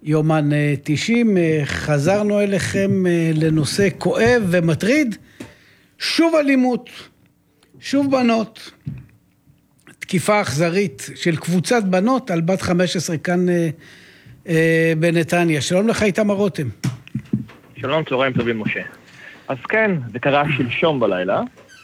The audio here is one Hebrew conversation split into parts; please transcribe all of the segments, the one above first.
יומן 90, חזרנו אליכם לנושא כואב ומטריד, שוב אלימות, שוב בנות, תקיפה אכזרית של קבוצת בנות על בת 15 כאן בנתניה. שלום לך איתמר רותם. שלום, צהריים טובים משה. אז כן, זה קרה שלשום בלילה,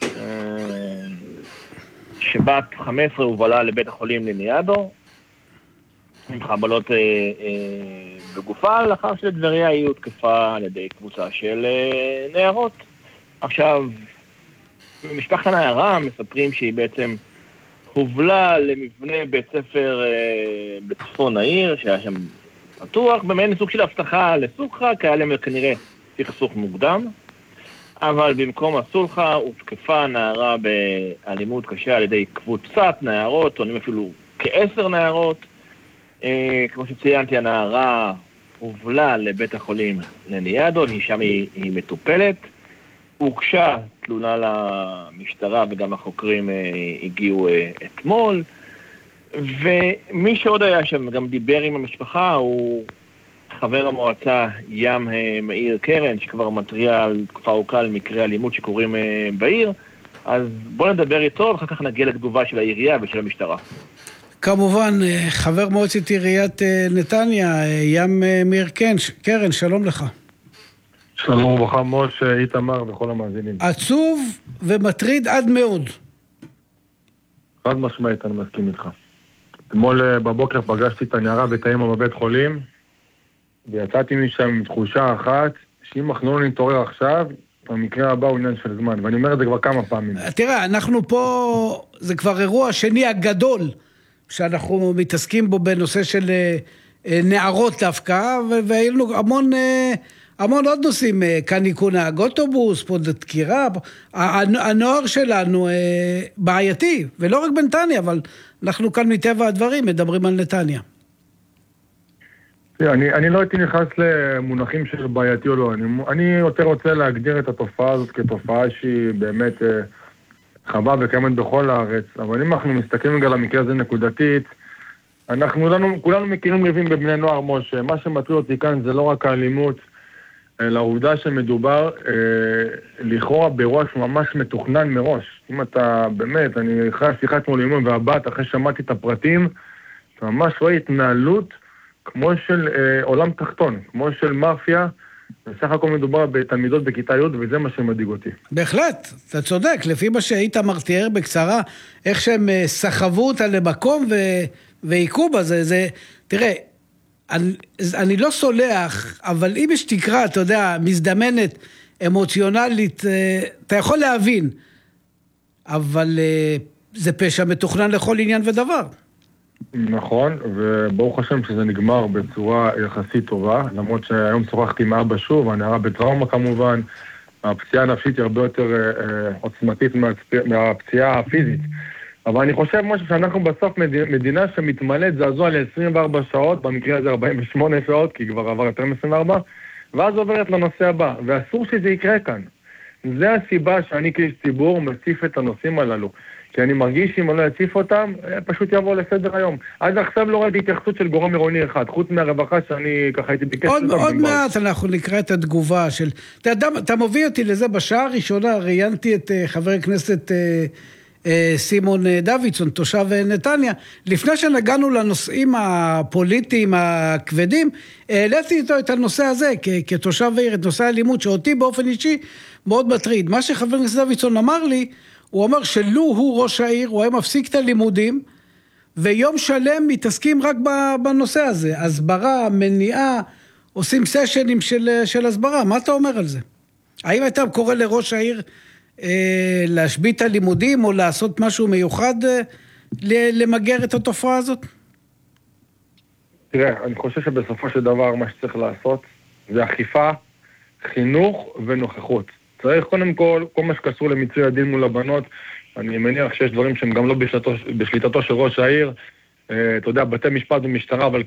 שבת 15 הובלה לבית החולים לניאדו, עם חבלות בגופה, לאחר שלדבריה היא הותקפה על ידי קבוצה של נערות. עכשיו, משפחת הנערה מספרים שהיא בעצם הובלה למבנה בית ספר בצפון העיר, שהיה שם פתוח, במעין סוג של הבטחה לסולחה, כי היה להם כנראה סכסוך מוקדם, אבל במקום הסולחה הותקפה נערה באלימות קשה על ידי קבוצת נערות, עונים אפילו כ10 נערות. כמו שציינתי, הנערה הובלה לבית החולים לניאדו, שם היא מטופלת, הוגשה תלונה למשטרה וגם החוקרים הגיעו אתמול, ומי שעוד היה שם גם דיבר עם המשפחה הוא חבר המועצה ים מאיר קרן, שכבר מתריע על תקופה ארוכה על מקרי אלימות שקורים בעיר. אז בואו נדבר איתו ואחר כך נגיע לתגובה של העירייה ושל המשטרה. כמובן, חבר מועצת עיריית נתניה, ים מאיר קרן, שלום לך. שלום וברכה משה, איתמר וכל המאזינים. עצוב ומטריד עד מאוד. חד משמעית, אני מסכים איתך. אתמול בבוקר פגשתי את הנערה בתאימה בבית חולים, ויצאתי משם עם תחושה אחת, שאם אנחנו לא נתעורר עכשיו, המקרה הבא הוא עניין של זמן, ואני אומר את זה כבר כמה פעמים. תראה, אנחנו פה, זה כבר אירוע שני הגדול, שאנחנו מתעסקים בו בנושא של נערות דווקא, והיו לנו המון עוד נושאים, כאן עיקון נהג אוטובוס, פה דקירה, הנוער שלנו בעייתי, ולא רק בנתניה, אבל אנחנו כאן מטבע הדברים מדברים על נתניה. אני לא הייתי נכנס למונחים של בעייתי או לא, אני יותר רוצה להגדיר את התופעה הזאת כתופעה שהיא באמת חווה וקיימת בכל הארץ, אבל אם אנחנו מסתכלים רגע למקרה הזה נקודתית, כולנו מכירים ריבים בבני נוער משה, מה שמטריד אותי כאן זה לא רק האלימות, אלא העובדה שמדובר לכאורה באירוע שממש מתוכנן מראש. אם אתה באמת, אני אחרי השיחה אתמול עם והבת, אחרי שמעתי את הפרטים, ממש רואה התנהלות כמו של עולם תחתון, כמו של מאפיה, בסך הכל מדובר בתלמידות בכיתה י' וזה מה שמדאיג אותי. בהחלט, אתה צודק, לפי מה שהיית תיאר בקצרה, איך שהם סחבו אותה למקום ועיקו בה, תראה, אני לא סולח, אבל אם יש תקרה, אתה יודע, מזדמנת, אמוציונלית, אתה יכול להבין, אבל זה פשע מתוכנן לכל עניין ודבר. נכון, וברוך השם שזה נגמר בצורה יחסית טובה, למרות שהיום שוחחתי עם אבא שוב, הנערה בטראומה כמובן, הפציעה הנפשית היא הרבה יותר עוצמתית מהפציעה הפיזית. אבל אני חושב משהו שאנחנו בסוף מדינה שמתמלאת זעזוע ל-24 שעות, במקרה הזה 48 שעות, כי כבר עבר יותר מ-24, ואז עוברת לנושא הבא, ואסור שזה יקרה כאן. זה הסיבה שאני כאיש ציבור מציף את הנושאים הללו. כי אני מרגיש שאם אני לא אציף אותם, פשוט יבוא לסדר היום. עד עכשיו לא ראיתי התייחסות של גורם עירוני אחד, חוץ מהרווחה שאני ככה הייתי ביקש אותם. עוד מעט אנחנו נקרא את התגובה של... אתה מוביל אותי לזה, בשעה הראשונה ראיינתי את חבר הכנסת סימון דוידסון, תושב נתניה. לפני שנגענו לנושאים הפוליטיים הכבדים, העליתי איתו את הנושא הזה, כתושב העיר, את נושא האלימות, שאותי באופן אישי מאוד מטריד. מה שחבר הכנסת דוידסון אמר לי, הוא אומר שלו הוא ראש העיר, הוא היה מפסיק את הלימודים, ויום שלם מתעסקים רק בנושא הזה. הסברה, מניעה, עושים סשנים של הסברה. מה אתה אומר על זה? האם אתה קורא לראש העיר להשבית את הלימודים, או לעשות משהו מיוחד למגר את התופעה הזאת? תראה, אני חושב שבסופו של דבר מה שצריך לעשות, זה אכיפה, חינוך ונוכחות. צריך קודם כל מה שקשור למיצוי הדין מול הבנות, אני מניח שיש דברים שהם גם לא בשליטתו של ראש העיר, אתה יודע, בתי משפט ומשטרה, אבל